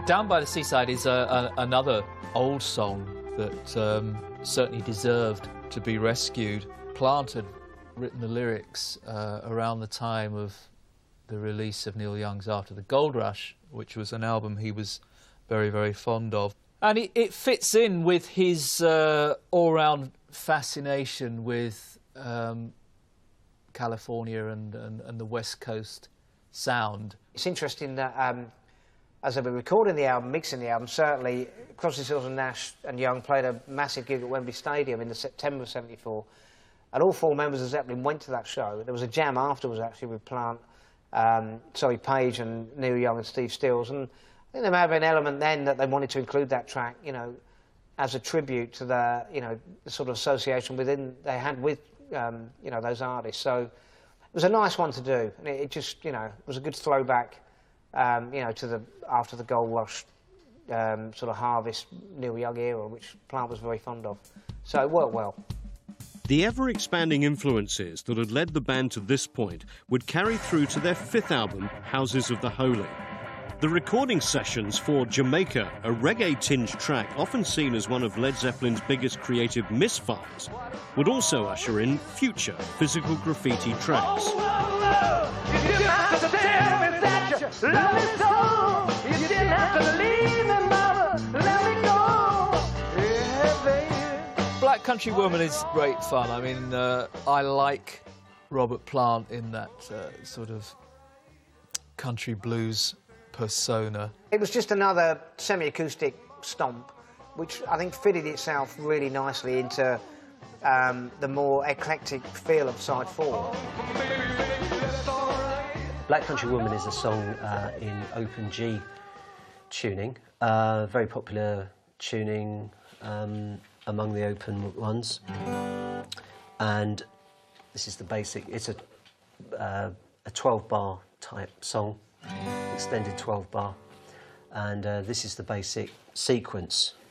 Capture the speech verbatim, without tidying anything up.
Down by the Seaside is a, a, another old song that um, certainly deserved to be rescued. Plant had written the lyrics uh, around the time of the release of Neil Young's After the Gold Rush, which was an album he was very, very fond of. And it, it fits in with his uh, all-round fascination with um, California and, and, and the West Coast sound. It's interesting that um, as they were recording the album, mixing the album, certainly Crosby, Stills and Nash and Young played a massive gig at Wembley Stadium in the September of seventy-four, and all four members of Zeppelin went to that show. There was a jam afterwards, actually, with Plant, um, Sorry Page and Neil Young and Steve Stills, and I think there may have been an element then that they wanted to include that track, you know, as a tribute to the, you know, the sort of association within they had with, um, you know, those artists. So it was a nice one to do, and it, it just, you know, was a good throwback, um, you know, to the after the Gold Rush um, sort of harvest Neil Young era, which Plant was very fond of. So it worked well. The ever-expanding influences that had led the band to this point would carry through to their fifth album, Houses of the Holy. The recording sessions for Jamaica, a reggae-tinged track often seen as one of Led Zeppelin's biggest creative misfires, would also usher in future physical graffiti tracks. Black Country Woman is great fun. I mean, uh, I like Robert Plant in that uh, sort of country blues persona. It was just another semi-acoustic stomp, which I think fitted itself really nicely into um, the more eclectic feel of side four. Black Country Woman is a song uh, in open G tuning, uh, very popular tuning um, among the open ones, and this is the basic. It's a uh, a twelve bar type song, extended twelve bar, and uh, this is the basic sequence.